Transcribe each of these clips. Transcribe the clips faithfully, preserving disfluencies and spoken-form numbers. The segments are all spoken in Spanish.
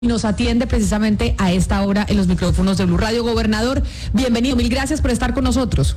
Nos atiende precisamente a esta hora en los micrófonos de Blue Radio. Gobernador, bienvenido, mil gracias por estar con nosotros.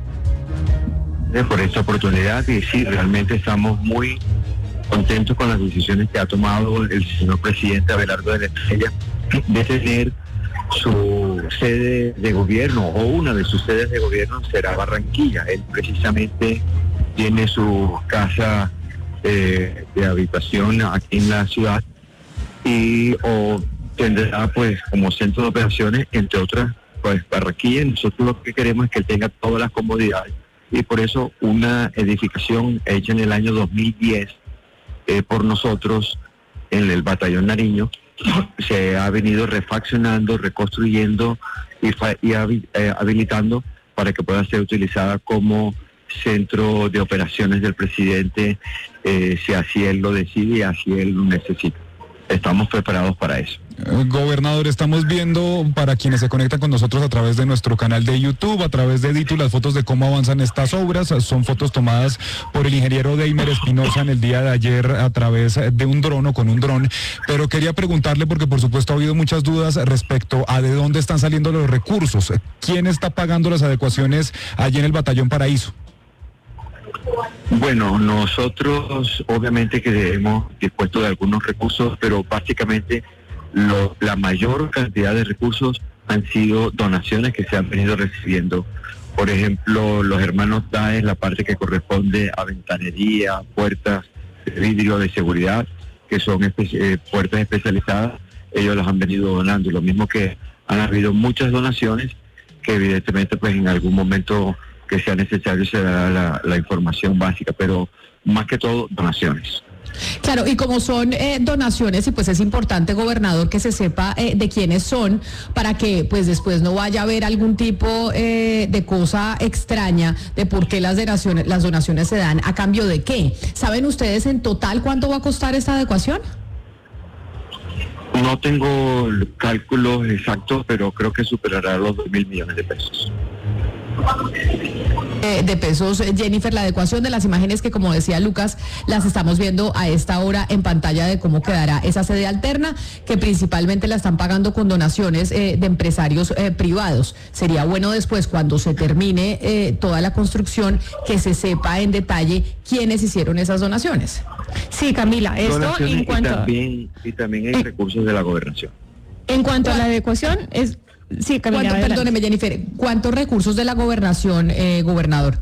Por esta oportunidad, y sí, realmente estamos muy contentos con las decisiones que ha tomado el señor presidente Abelardo de la Espriella de tener su sede de gobierno, o una de sus sedes de gobierno será Barranquilla. Él precisamente tiene su casa eh, de habitación aquí en la ciudad y o tendrá pues como centro de operaciones, entre otras, pues Barranquilla. Nosotros lo que queremos es que él tenga todas las comodidades, y por eso una edificación hecha en el año dos mil diez eh, por nosotros en el Batallón Nariño se ha venido refaccionando, reconstruyendo y, fa- y habi- eh, habilitando para que pueda ser utilizada como centro de operaciones del presidente, eh, si así él lo decide y así él lo necesita. Estamos preparados para eso. Gobernador, estamos viendo, para quienes se conectan con nosotros a través de nuestro canal de YouTube, a través de Ditu, las fotos de cómo avanzan estas obras. Son fotos tomadas por el ingeniero Deimer Espinosa en el día de ayer a través de un dron o con un dron. Pero quería preguntarle, porque por supuesto ha habido muchas dudas respecto a de dónde están saliendo los recursos. ¿Quién está pagando las adecuaciones allí en el Batallón Paraíso? Bueno, nosotros obviamente que hemos dispuesto de algunos recursos, pero básicamente lo, la mayor cantidad de recursos han sido donaciones que se han venido recibiendo. Por ejemplo, los hermanos Daes, la parte que corresponde a ventanería, puertas de vidrio de seguridad, que son espe- eh, puertas especializadas, ellos las han venido donando. Lo mismo que han habido muchas donaciones que evidentemente pues en algún momento que sea necesario se dará la, la información básica, pero más que todo donaciones. Claro, y como son eh, donaciones, y pues es importante, gobernador, que se sepa eh, de quiénes son, para que pues después no vaya a haber algún tipo eh, de cosa extraña de por qué las donaciones, las donaciones se dan a cambio de qué. ¿Saben ustedes en total cuánto va a costar esta adecuación? No tengo cálculos exactos, pero creo que superará los dos mil millones de pesos. Eh, de pesos, Jennifer, la adecuación de las imágenes que, como decía Lucas, las estamos viendo a esta hora en pantalla de cómo quedará esa sede alterna, que principalmente la están pagando con donaciones eh, de empresarios eh, privados. Sería bueno después, cuando se termine eh, toda la construcción, que se sepa en detalle quiénes hicieron esas donaciones. Sí, Camila, esto Donaciones en cuanto y también, y también hay eh, recursos de la gobernación. en cuanto a la adecuación es sí, Camila. ¿Cuánto, adelante. perdóneme, Jennifer, ¿cuántos recursos de la gobernación, eh, gobernador?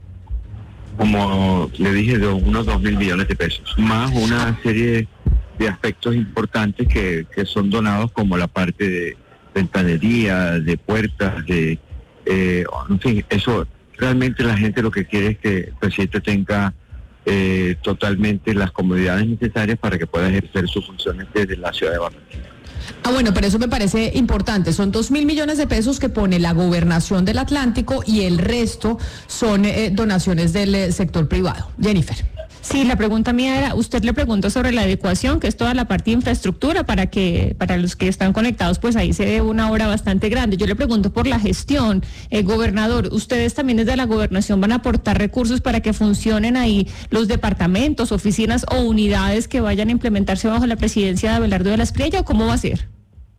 Como le dije, de unos dos mil millones de pesos, más una serie de aspectos importantes que, que son donados, como la parte de ventanería, de puertas, de eh, en fin, eso realmente la gente lo que quiere es que el presidente tenga eh, totalmente las comodidades necesarias para que pueda ejercer sus funciones desde la ciudad de Barranquilla. Ah, bueno, pero eso me parece importante. Son dos mil millones de pesos que pone la gobernación del Atlántico y el resto son eh, donaciones del eh, sector privado. Jennifer. Sí, la pregunta mía era, usted le preguntó sobre la adecuación, que es toda la parte de infraestructura para que para los que están conectados, pues ahí se ve una obra bastante grande. Yo le pregunto por la gestión, eh, gobernador, ustedes también desde la gobernación van a aportar recursos para que funcionen ahí los departamentos, oficinas o unidades que vayan a implementarse bajo la presidencia de Abelardo de la Espriella, ¿o cómo va a ser?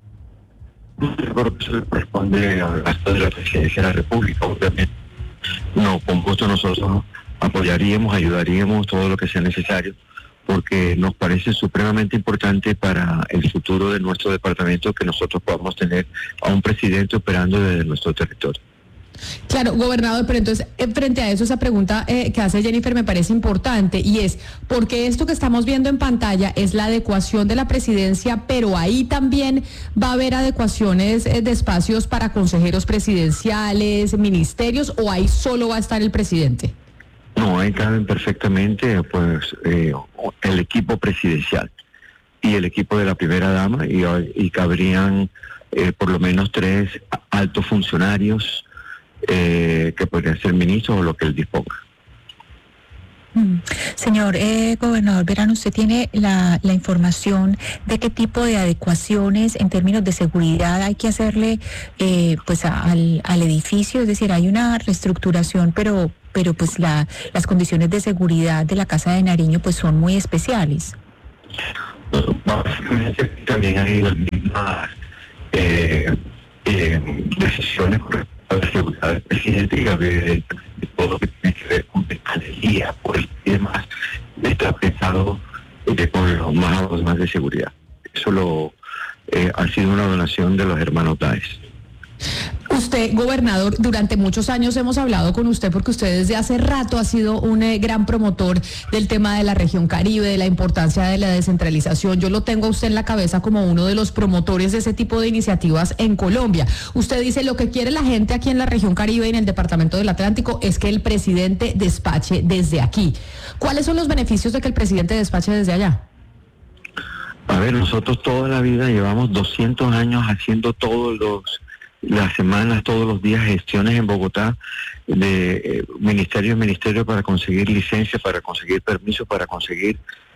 Creo que eso corresponde al gasto de la presidencia de la República, obviamente. No, con gusto nosotros apoyaríamos, ayudaríamos todo lo que sea necesario, porque nos parece supremamente importante para el futuro de nuestro departamento que nosotros podamos tener a un presidente operando desde nuestro territorio. Claro, gobernador, pero entonces, eh, frente a eso, esa pregunta eh, que hace Jennifer me parece importante, y es, porque esto que estamos viendo en pantalla es la adecuación de la presidencia, pero ahí también va a haber adecuaciones eh, de espacios para consejeros presidenciales, ministerios, o ahí solo va a estar el presidente. No, ahí caben perfectamente pues eh, el equipo presidencial y el equipo de la primera dama, y, y cabrían eh, por lo menos tres altos funcionarios eh, que podrían ser ministros o lo que él disponga. Mm. Señor eh, gobernador, verán, usted tiene la, la información de qué tipo de adecuaciones en términos de seguridad hay que hacerle eh, pues a, al, al edificio, es decir, hay una reestructuración, pero pero pues la, las condiciones de seguridad de la Casa de Nariño pues son muy especiales. Básicamente también hay las mismas eh, eh, decisiones con respecto a la seguridad del presidente y a ver todo lo que tiene que ver con mercadería, pues, y demás, está pensado eh, por los más, más de seguridad. Eso lo, eh, ha sido una donación de los hermanos Daes. Usted, gobernador, durante muchos años hemos hablado con usted porque usted desde hace rato ha sido un eh, gran promotor del tema de la región Caribe, de la importancia de la descentralización. Yo lo tengo a usted en la cabeza como uno de los promotores de ese tipo de iniciativas en Colombia. Usted dice, lo que quiere la gente aquí en la región Caribe y en el departamento del Atlántico es que el presidente despache desde aquí. ¿Cuáles son los beneficios de que el presidente despache desde allá? A ver, nosotros toda la vida llevamos doscientos años haciendo todos los... las semanas, todos los días, gestiones en Bogotá de eh, ministerio en ministerio para conseguir licencia, para conseguir permiso, para conseguir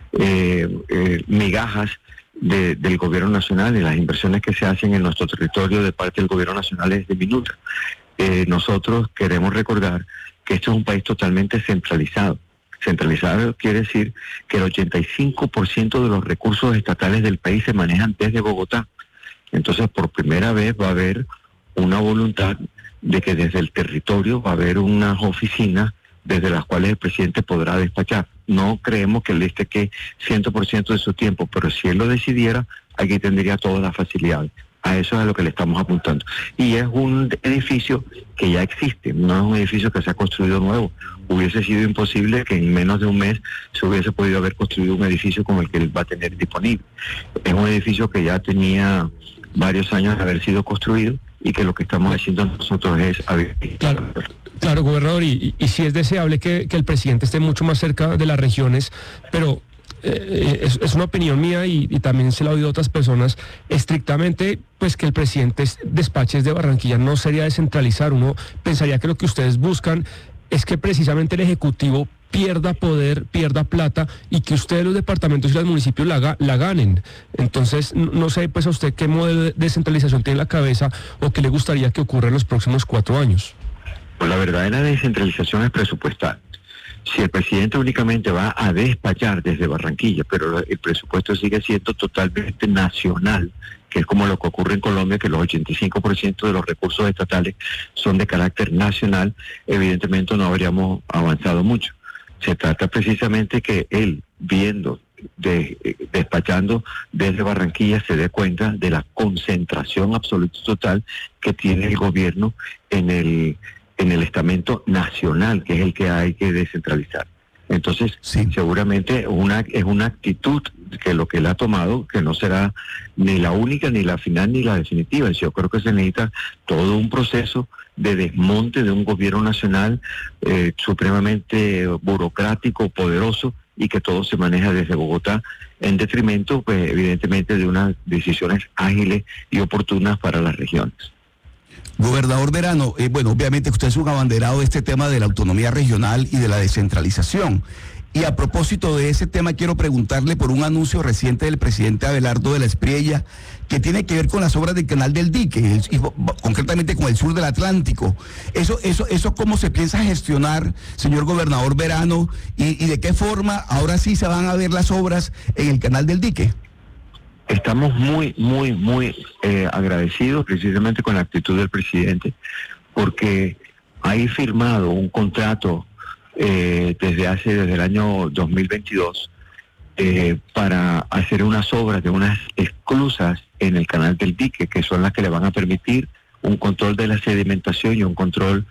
eh, eh, migajas de, del gobierno nacional, y las inversiones que se hacen en nuestro territorio de parte del gobierno nacional es diminuta. Eh, nosotros queremos recordar que esto es un país totalmente centralizado. Centralizado quiere decir que el ochenta y cinco por ciento de los recursos estatales del país se manejan desde Bogotá. Entonces, por primera vez va a haber una voluntad de que desde el territorio va a haber unas oficinas desde las cuales el presidente podrá despachar. No creemos que él esté que cien por ciento de su tiempo, pero si él lo decidiera, aquí tendría todas las facilidades. A eso es a lo que le estamos apuntando. Y es un edificio que ya existe, no es un edificio que se ha construido nuevo. Hubiese sido imposible que en menos de un mes se hubiese podido haber construido un edificio como el que él va a tener disponible. Es un edificio que ya tenía varios años de haber sido construido, y que lo que estamos haciendo nosotros es... Claro, claro, gobernador, y, y, y sí es deseable que, que el presidente esté mucho más cerca de las regiones, pero eh, es, es una opinión mía y, y también se la he oído a otras personas, estrictamente, pues que el presidente despache desde Barranquilla no sería descentralizar. Uno pensaría que lo que ustedes buscan es que precisamente el Ejecutivo pierda poder, pierda plata, y que ustedes, los departamentos y los municipios la, la ganen. Entonces, no, no sé pues a usted qué modelo de descentralización tiene en la cabeza o qué le gustaría que ocurra en los próximos cuatro años. Pues la verdadera descentralización es presupuestal. Si el presidente únicamente va a despachar desde Barranquilla, pero el presupuesto sigue siendo totalmente nacional, que es como lo que ocurre en Colombia, que los ochenta y cinco por ciento de los recursos estatales son de carácter nacional, evidentemente no habríamos avanzado mucho. Se trata precisamente que él, viendo, de, despachando desde Barranquilla, se dé cuenta de la concentración absoluta y total que tiene el gobierno en el, en el estamento nacional, que es el que hay que descentralizar. Entonces, sí, seguramente una, es una actitud que lo que él ha tomado, que no será ni la única, ni la final, ni la definitiva. Yo creo que se necesita todo un proceso de desmonte de un gobierno nacional eh, supremamente burocrático, poderoso, y que todo se maneja desde Bogotá, en detrimento, pues evidentemente, de unas decisiones ágiles y oportunas para las regiones. Gobernador Verano, eh, bueno, obviamente usted es un abanderado de este tema de la autonomía regional y de la descentralización. Y a propósito de ese tema, quiero preguntarle por un anuncio reciente del presidente Abelardo de la Espriella, que tiene que ver con las obras del Canal del Dique, y concretamente con el sur del Atlántico. Eso, eso, eso ¿cómo se piensa gestionar, señor gobernador Verano? Y, y de qué forma ahora sí se van a ver las obras en el Canal del Dique. Estamos muy, muy, muy eh, agradecidos precisamente con la actitud del presidente, porque hay firmado un contrato eh, desde hace, desde el año dos mil veintidós, eh, para hacer unas obras de unas esclusas en el Canal del Dique, que son las que le van a permitir un control de la sedimentación y un control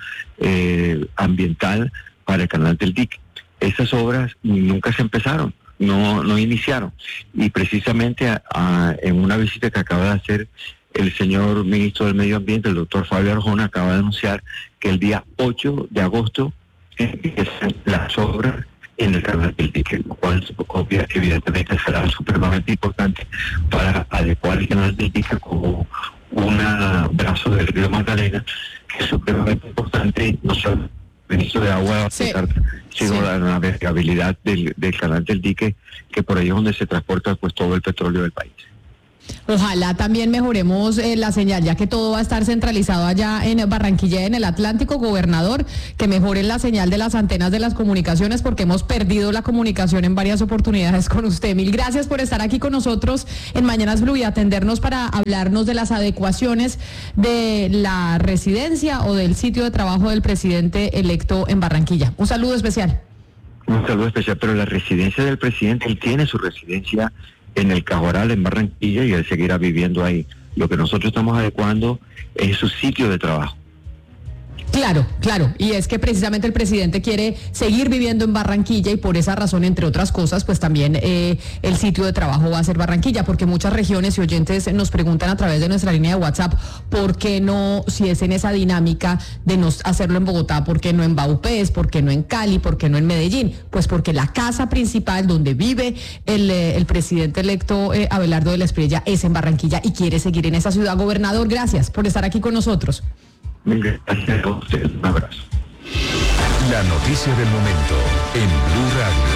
eh, ambiental para el Canal del Dique. Esas obras nunca se empezaron. No, no iniciaron, y precisamente a, a, en una visita que acaba de hacer el señor ministro del Medio Ambiente, el doctor Fabio Arjona, acaba de anunciar que el día ocho de agosto empiezan las obras en el Canal del Dique, lo cual evidentemente será supremamente importante para adecuar el Canal del Dique como un brazo del río Magdalena, que es supremamente importante, no solo el ministro de Agua, sí, sino sí, la navegabilidad del, del Canal del Dique, que por ahí es donde se transporta pues todo el petróleo del país. Ojalá también mejoremos eh, la señal, ya que todo va a estar centralizado allá en Barranquilla, en el Atlántico. Gobernador, que mejoren la señal de las antenas de las comunicaciones, porque hemos perdido la comunicación en varias oportunidades con usted. Mil gracias por estar aquí con nosotros en Mañanas Blue y atendernos para hablarnos de las adecuaciones de la residencia o del sitio de trabajo del presidente electo en Barranquilla. Un saludo especial. Un saludo especial, pero la residencia del presidente, él tiene su residencia en el Cajoral, en Barranquilla, y él seguirá viviendo ahí. Lo que nosotros estamos adecuando es su sitio de trabajo. Claro, claro, y es que precisamente el presidente quiere seguir viviendo en Barranquilla y por esa razón, entre otras cosas, pues también eh, el sitio de trabajo va a ser Barranquilla, porque muchas regiones y oyentes nos preguntan a través de nuestra línea de WhatsApp por qué no, si es en esa dinámica de no hacerlo en Bogotá, por qué no en Vaupés, por qué no en Cali, por qué no en Medellín. Pues porque la casa principal donde vive el, eh, el presidente electo eh, Abelardo de la Espriella es en Barranquilla y quiere seguir en esa ciudad. Gobernador, gracias por estar aquí con nosotros. Gracias a ustedes, un abrazo. La noticia del momento en Blue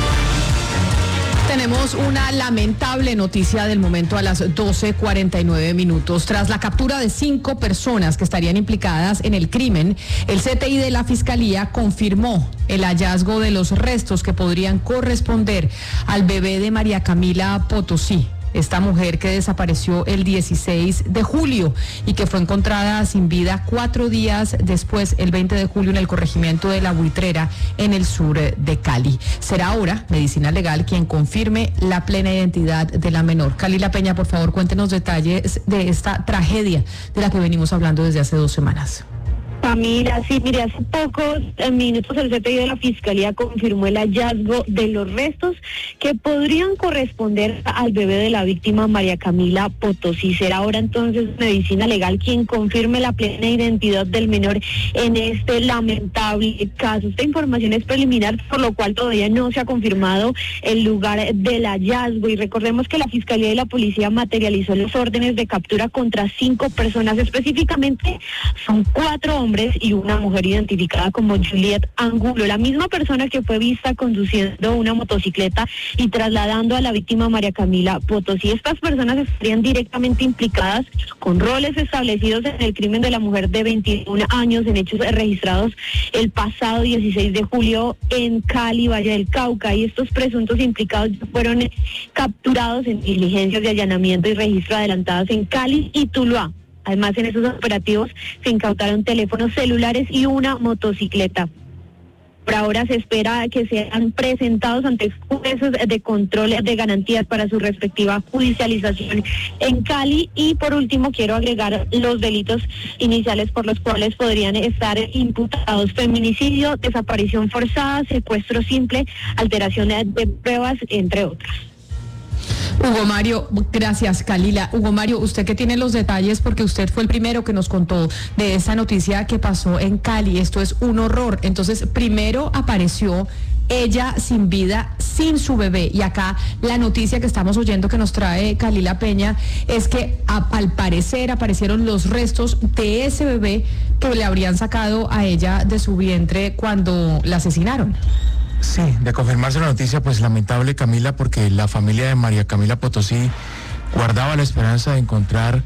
Radio. Tenemos una lamentable noticia del momento a las doce cuarenta y nueve minutos. Tras la captura de cinco personas que estarían implicadas en el crimen, el C T I de la Fiscalía confirmó el hallazgo de los restos que podrían corresponder al bebé de María Camila Potosí. Esta mujer que desapareció el dieciséis de julio y que fue encontrada sin vida cuatro días después, el veinte de julio, en el corregimiento de La Buitrera, en el sur de Cali. Será ahora Medicina Legal quien confirme la plena identidad de la menor. Kalila Peña, por favor, cuéntenos detalles de esta tragedia de la que venimos hablando desde hace dos semanas. Camila, sí, mire, hace pocos minutos el C T I de la Fiscalía confirmó el hallazgo de los restos que podrían corresponder al bebé de la víctima María Camila Potosí. Será ahora entonces Medicina Legal quien confirme la plena identidad del menor en este lamentable caso. Esta información es preliminar, por lo cual todavía no se ha confirmado el lugar del hallazgo. Y recordemos que la Fiscalía y la Policía materializó los órdenes de captura contra cinco personas, específicamente son cuatro hombres y una mujer identificada como Juliet Angulo, la misma persona que fue vista conduciendo una motocicleta y trasladando a la víctima María Camila Potosí. Estas personas estarían directamente implicadas con roles establecidos en el crimen de la mujer de veintiún años en hechos registrados el pasado dieciséis de julio en Cali, Valle del Cauca, y estos presuntos implicados fueron capturados en diligencias de allanamiento y registro adelantadas en Cali y Tuluá. Además, en esos operativos se incautaron teléfonos celulares y una motocicleta. Por ahora se espera que sean presentados ante jueces de control de garantías para su respectiva judicialización en Cali. Y por último, quiero agregar los delitos iniciales por los cuales podrían estar imputados: feminicidio, desaparición forzada, secuestro simple, alteración de pruebas, entre otros. Hugo Mario, gracias, Kalila. Hugo Mario, usted que tiene los detalles, porque usted fue el primero que nos contó de esa noticia que pasó en Cali. Esto es un horror. Entonces, primero apareció ella sin vida, sin su bebé, y acá la noticia que estamos oyendo que nos trae Kalila Peña es que a, al parecer aparecieron los restos de ese bebé que le habrían sacado a ella de su vientre cuando la asesinaron. Sí, de confirmarse la noticia, pues lamentable, Camila, porque la familia de María Camila Potosí guardaba la esperanza de encontrar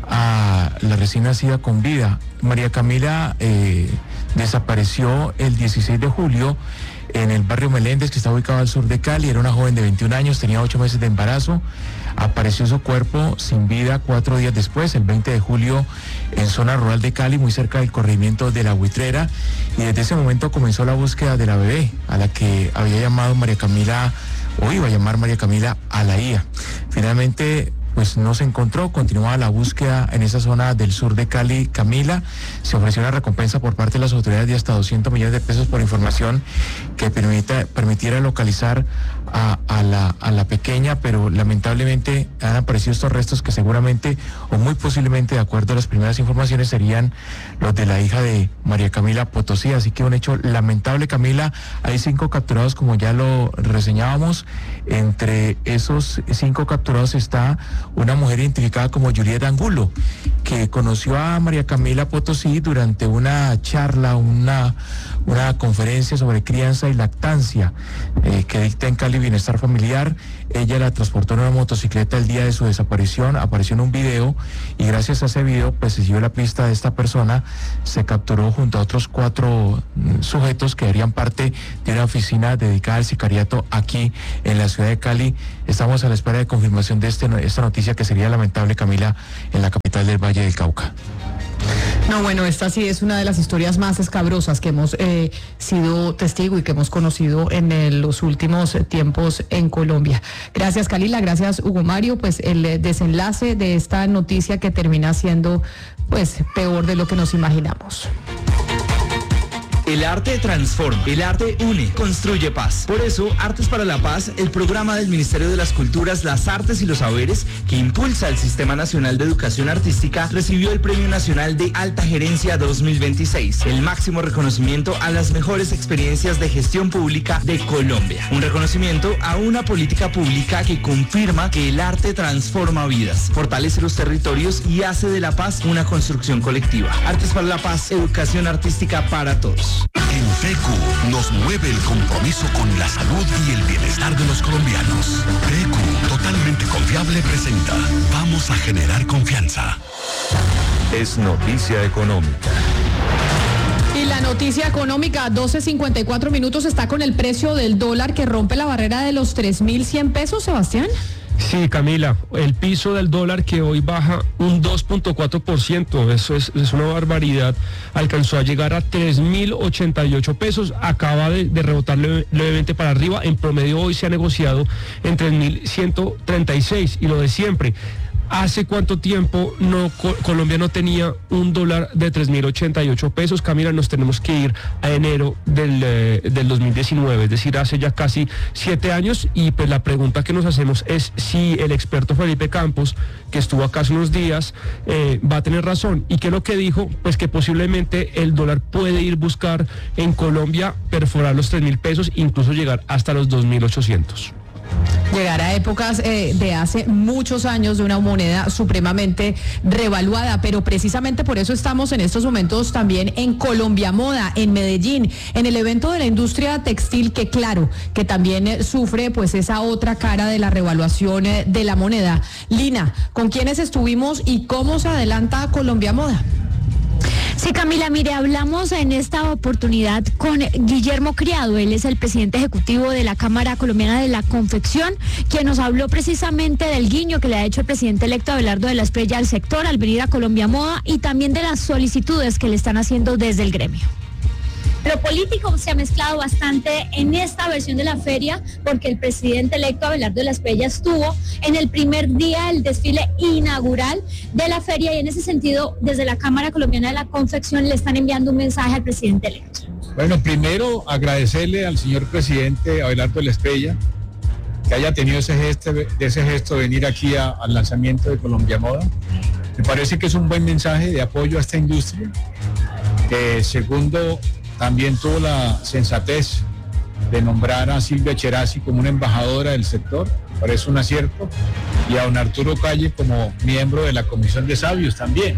a la recién nacida con vida. María Camila eh, desapareció el dieciséis de julio en el barrio Meléndez, que está ubicado al sur de Cali. Era una joven de veintiún años, tenía ocho meses de embarazo. Apareció su cuerpo sin vida cuatro días después, el veinte de julio, en zona rural de Cali, muy cerca del corregimiento de La Buitrera, y desde ese momento comenzó la búsqueda de la bebé, a la que había llamado María Camila, o iba a llamar María Camila Alaía. Finalmente, pues no se encontró, continuaba la búsqueda en esa zona del sur de Cali. Camila, se ofreció una recompensa por parte de las autoridades de hasta doscientos millones de pesos por información que permita, permitiera localizar a, a, la, a la pequeña, pero lamentablemente han aparecido estos restos que seguramente o muy posiblemente, de acuerdo a las primeras informaciones, serían los de la hija de María Camila Potosí. Así que un hecho lamentable, Camila. Hay cinco capturados, como ya lo reseñábamos. Entre esos cinco capturados está una mujer identificada como Juliet Angulo, que que conoció a María Camila Potosí durante una charla, una, una conferencia sobre crianza y lactancia eh, que dicta en Cali Bienestar Familiar. Ella la transportó en una motocicleta el día de su desaparición, apareció en un video y gracias a ese video pues se siguió la pista de esta persona, se capturó junto a otros cuatro mm, sujetos que harían parte de una oficina dedicada al sicariato aquí en la ciudad de Cali. Estamos a la espera de confirmación de este, esta noticia que sería lamentable, Camila, en la capital del Valle del Cauca. No, bueno, esta sí es una de las historias más escabrosas que hemos eh, sido testigo y que hemos conocido en eh, los últimos eh, tiempos en Colombia. Gracias, Kalila, gracias, Hugo Mario. Pues el eh, desenlace de esta noticia que termina siendo pues peor de lo que nos imaginamos. El arte transforma, el arte une, construye paz. Por eso, Artes para la Paz, el programa del Ministerio de las Culturas, las Artes y los Saberes, que impulsa el Sistema Nacional de Educación Artística, recibió el Premio Nacional de Alta Gerencia dos mil veintiséis, el máximo reconocimiento a las mejores experiencias de gestión pública de Colombia. Un reconocimiento a una política pública que confirma que el arte transforma vidas, fortalece los territorios y hace de la paz una construcción colectiva. Artes para la Paz, educación artística para todos. En P Q nos mueve el compromiso con la salud y el bienestar de los colombianos. P Q, totalmente confiable, presenta Vamos a generar confianza. Es noticia económica. Y la noticia económica, doce cincuenta y cuatro minutos, está con el precio del dólar que rompe la barrera de los tres mil cien pesos, Sebastián. Sí, Camila, el piso del dólar que hoy baja un dos punto cuatro por ciento, eso es, es una barbaridad, alcanzó a llegar a tres mil ochenta y ocho pesos, acaba de, de rebotar leve, levemente para arriba, en promedio hoy se ha negociado en tres mil ciento treinta y seis y lo de siempre. ¿Hace cuánto tiempo no Colombia no tenía un dólar de tres mil ochenta y ocho pesos? Camila, nos tenemos que ir a enero del, eh, del dos mil diecinueve, es decir, hace ya casi siete años, y pues la pregunta que nos hacemos es si el experto Felipe Campos, que estuvo acá hace unos días, eh, va a tener razón. ¿Y qué es lo que dijo? Pues que posiblemente el dólar puede ir buscar en Colombia perforar los tres mil pesos, incluso llegar hasta los dos mil ochocientos. Llegar a épocas eh, de hace muchos años de una moneda supremamente revaluada, pero precisamente por eso estamos en estos momentos también en Colombia Moda, en Medellín, en el evento de la industria textil que claro, que también eh, sufre pues esa otra cara de la revaluación eh, de la moneda. Lina, ¿con quiénes estuvimos y cómo se adelanta Colombia Moda? Sí, Camila, mire, hablamos en esta oportunidad con Guillermo Criado, él es el presidente ejecutivo de la Cámara Colombiana de la Confección, quien nos habló precisamente del guiño que le ha hecho el presidente electo Abelardo de la Espriella al sector al venir a Colombia Moda y también de las solicitudes que le están haciendo desde el gremio. Lo político se ha mezclado bastante en esta versión de la feria porque el presidente electo Abelardo de la Espriella estuvo en el primer día del desfile inaugural de la feria y en ese sentido desde la Cámara Colombiana de la Confección le están enviando un mensaje al presidente electo. Bueno, primero agradecerle al señor presidente Abelardo de la Espriella que haya tenido ese gesto, ese gesto de venir aquí a, al lanzamiento de Colombia Moda. Me parece que es un buen mensaje de apoyo a esta industria. Eh, segundo, también tuvo la sensatez de nombrar a Silvia Cherasi como una embajadora del sector, parece un acierto, y a don Arturo Calle como miembro de la Comisión de Sabios también.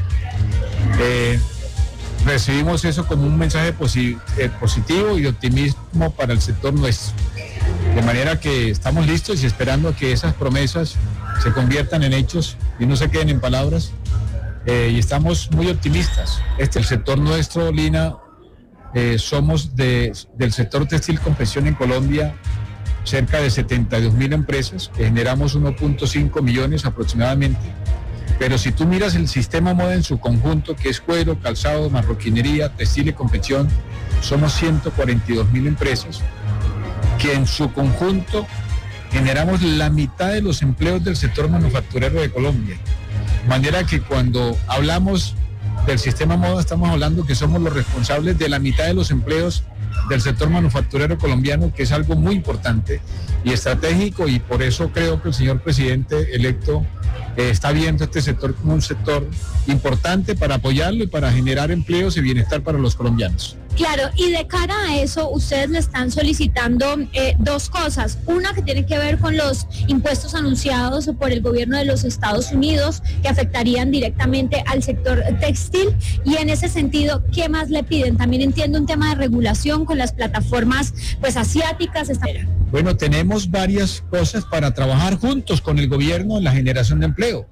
Eh, recibimos eso como un mensaje posi- eh, positivo y de optimismo para el sector nuestro. De manera que estamos listos y esperando a que esas promesas se conviertan en hechos y no se queden en palabras. Eh, y estamos muy optimistas. Este el sector nuestro, Lina. Eh, somos de, del sector textil confección en Colombia cerca de setenta y dos mil empresas, que generamos uno punto cinco millones aproximadamente, pero si tú miras el sistema moda en su conjunto, que es cuero, calzado, marroquinería, textil y confección, somos ciento cuarenta y dos mil empresas, que en su conjunto generamos la mitad de los empleos del sector manufacturero de Colombia, de manera que cuando hablamos del sistema moda estamos hablando que somos los responsables de la mitad de los empleos del sector manufacturero colombiano, que es algo muy importante y estratégico, y por eso creo que el señor presidente electo eh, está viendo este sector como un sector importante para apoyarlo y para generar empleos y bienestar para los colombianos. Claro, y de cara a eso, ustedes le están solicitando eh, dos cosas. Una que tiene que ver con los impuestos anunciados por el gobierno de los Estados Unidos, que afectarían directamente al sector textil. Y en ese sentido, ¿qué más le piden? También entiendo un tema de regulación con las plataformas pues asiáticas. Bueno, tenemos varias cosas para trabajar juntos con el gobierno en la generación de empleo.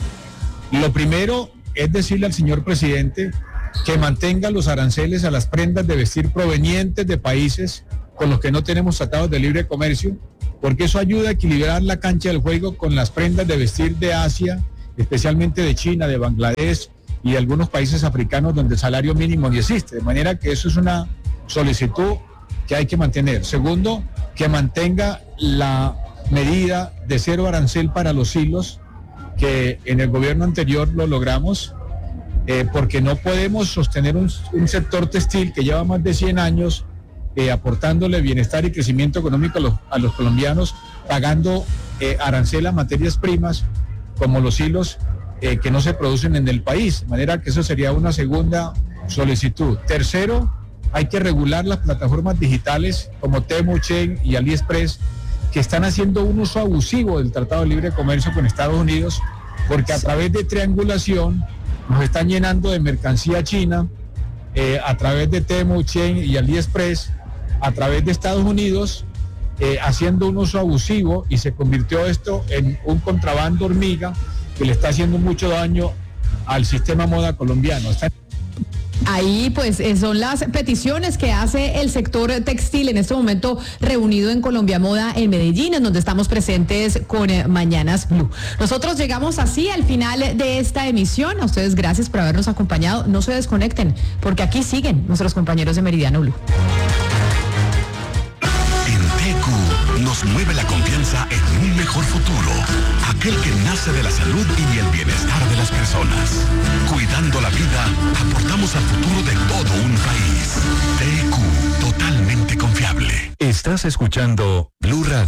Lo primero es decirle al señor presidente que mantenga los aranceles a las prendas de vestir provenientes de países con los que no tenemos tratados de libre comercio, porque eso ayuda a equilibrar la cancha del juego con las prendas de vestir de Asia, especialmente de China, de Bangladesh y de algunos países africanos donde el salario mínimo ni existe, de manera que eso es una solicitud que hay que mantener. Segundo, que mantenga la medida de cero arancel para los hilos, que en el gobierno anterior lo logramos, Eh, porque no podemos sostener un, un sector textil que lleva más de cien años eh, aportándole bienestar y crecimiento económico a los, a los colombianos, pagando eh, arancel a materias primas como los hilos eh, que no se producen en el país, de manera que eso sería una segunda solicitud. Tercero, hay que regular las plataformas digitales como Temu, Shein y AliExpress, que están haciendo un uso abusivo del Tratado de Libre Comercio con Estados Unidos, porque a través de triangulación nos están llenando de mercancía china eh, a través de Temu, Shein y AliExpress, a través de Estados Unidos, eh, haciendo un uso abusivo, y se convirtió esto en un contrabando hormiga que le está haciendo mucho daño al sistema moda colombiano. Está... Ahí pues eh, son las peticiones que hace el sector textil en este momento reunido en Colombia Moda en Medellín, en donde estamos presentes con eh, Mañanas Blue. Nosotros llegamos así al final de esta emisión. A ustedes gracias por habernos acompañado. No se desconecten, porque aquí siguen nuestros compañeros de Meridiano Blue. En T Q nos mueve la confianza en un mejor futuro, aquel que nace de la salud y el bienestar de las personas. Cuidando la vida, aportamos al futuro de todo un país. T Q, totalmente confiable. Estás escuchando Blue Radio.